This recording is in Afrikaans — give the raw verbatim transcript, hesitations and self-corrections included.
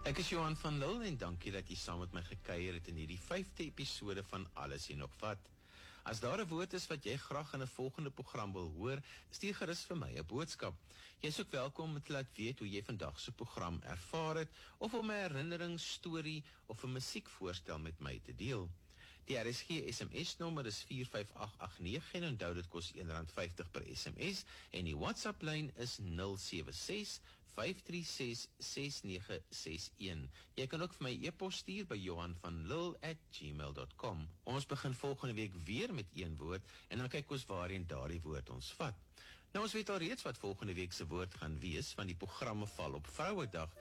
Ek is Johan van Lille en dankie dat jy saam met my gekuier het in hierdie vyfde episode van Alles en Nog Wat. As daar 'n woord is wat jy graag in 'n volgende program wil hoor, stuur gerus vir my 'n boodskap. Jy is ook welkom om te laat weet hoe jy vandag se program ervaar het, of om 'n herinnering, storie of 'n musiekvoorstel met my te deel. Die R S G S M S-nommer is vier vyf agt agt nege en onthou dit kos een rand vyftig per S M S en die WhatsApp-lyn is nul sewe ses vyf drie ses ses nege ses een. Jy kan ook vir my e-pos stuur by johan van lille at gmail dot com. Ons begin volgende week weer met een woord en dan kyk ons waarheen daardie woord ons vat. Nou ons weet al reeds wat volgende week se woord gaan wees, want die programme val op Vrouedag